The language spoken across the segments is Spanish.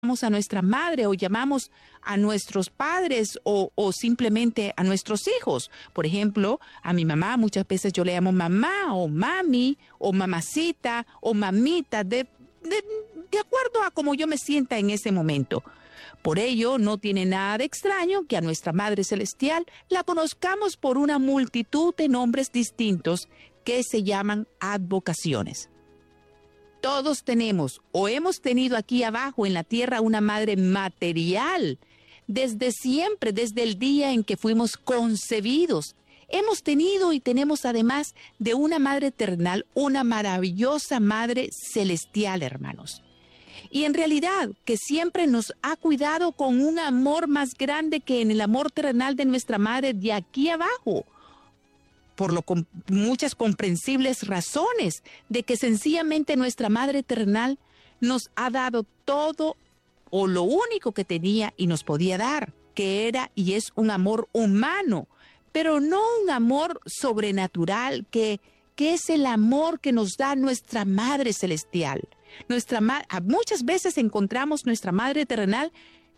a nuestra madre o llamamos a nuestros padres o simplemente a nuestros hijos. Por ejemplo, a mi mamá muchas veces yo le llamo mamá o mami o mamacita o mamita, de acuerdo a cómo yo me sienta en ese momento. Por ello, no tiene nada de extraño que a nuestra Madre Celestial la conozcamos por una multitud de nombres distintos que se llaman advocaciones. Todos tenemos o hemos tenido aquí abajo en la tierra una madre material. Desde siempre, desde el día en que fuimos concebidos, hemos tenido y tenemos además de una madre terrenal, una maravillosa madre celestial, hermanos. Y en realidad que siempre nos ha cuidado con un amor más grande que en el amor terrenal de nuestra madre de aquí abajo. Por muchas comprensibles razones de que sencillamente nuestra madre terrenal nos ha dado todo o lo único que tenía y nos podía dar, que era y es un amor humano, pero no un amor sobrenatural, que es el amor que nos da nuestra Madre Celestial. Muchas veces encontramos nuestra Madre terrenal,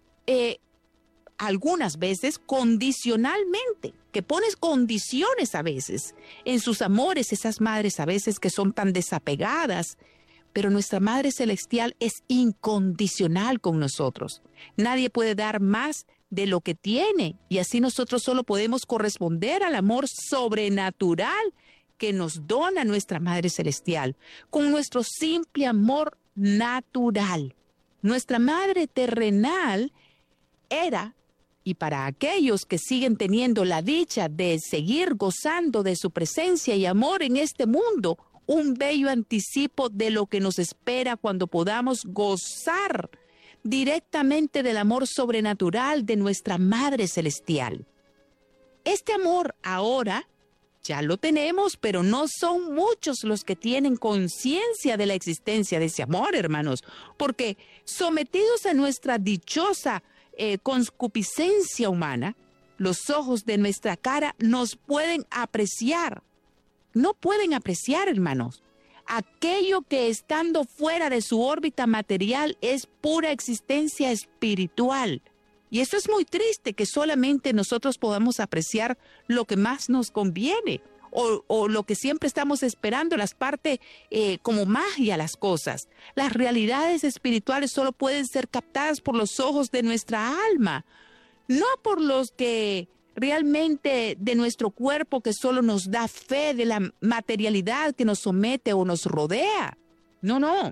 algunas veces condicionalmente, que pones condiciones a veces en sus amores, esas madres a veces que son tan desapegadas, pero nuestra Madre Celestial es incondicional con nosotros. Nadie puede dar más de lo que tiene y así nosotros solo podemos corresponder al amor sobrenatural que nos dona nuestra Madre Celestial, con nuestro simple amor natural. Nuestra Madre terrenal era, y para aquellos que siguen teniendo la dicha de seguir gozando de su presencia y amor en este mundo, un bello anticipo de lo que nos espera cuando podamos gozar directamente del amor sobrenatural de nuestra Madre Celestial. Este amor ahora ya lo tenemos, pero no son muchos los que tienen conciencia de la existencia de ese amor, hermanos, porque sometidos a nuestra dichosa concupiscencia humana, los ojos de nuestra cara nos pueden apreciar. No pueden apreciar, hermanos, aquello que estando fuera de su órbita material es pura existencia espiritual. Y eso es muy triste, que solamente nosotros podamos apreciar lo que más nos conviene o lo que siempre estamos esperando, las partes como magia, las cosas. Las realidades espirituales solo pueden ser captadas por los ojos de nuestra alma, no por los que realmente de nuestro cuerpo, que solo nos da fe de la materialidad que nos somete o nos rodea. No.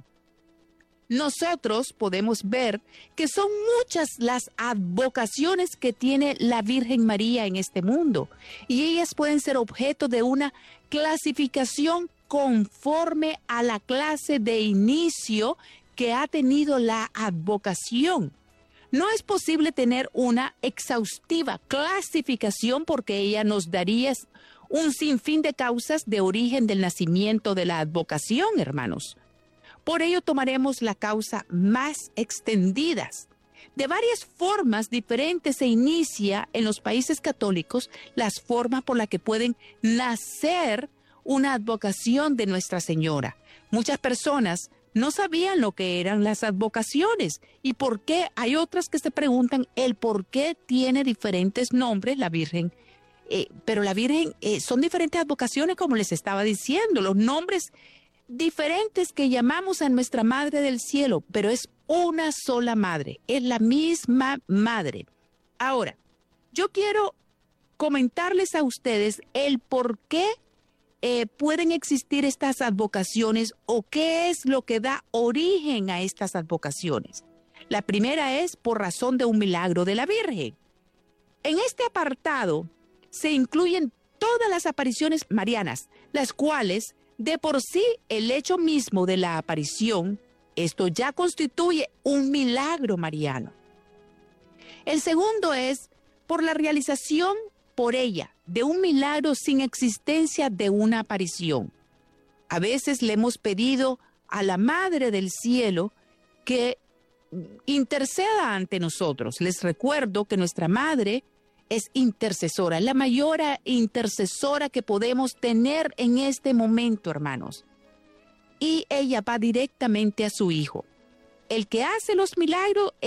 Nosotros podemos ver que son muchas las advocaciones que tiene la Virgen María en este mundo y ellas pueden ser objeto de una clasificación conforme a la clase de inicio que ha tenido la advocación. No es posible tener una exhaustiva clasificación porque ella nos daría un sinfín de causas de origen del nacimiento de la advocación, hermanos. Por ello tomaremos la causa más extendidas. De varias formas diferentes se inicia en los países católicos las formas por las que pueden nacer una advocación de Nuestra Señora. Muchas personas no sabían lo que eran las advocaciones y por qué. Hay otras que se preguntan el por qué tiene diferentes nombres la Virgen. Pero la Virgen son diferentes advocaciones, como les estaba diciendo, los nombres diferentes que llamamos a nuestra Madre del Cielo, pero es una sola Madre, es la misma Madre. Ahora, yo quiero comentarles a ustedes el por qué pueden existir estas advocaciones o qué es lo que da origen a estas advocaciones. La primera es por razón de un milagro de la Virgen. En este apartado se incluyen todas las apariciones marianas, las cuales de por sí el hecho mismo de la aparición, esto ya constituye un milagro mariano. El segundo es por la realización por ella de un milagro sin existencia de una aparición. A veces le hemos pedido a la Madre del Cielo que interceda ante nosotros. Les recuerdo que nuestra Madre es intercesora, la mayor intercesora que podemos tener en este momento, hermanos. Y ella va directamente a su Hijo. El que hace los milagros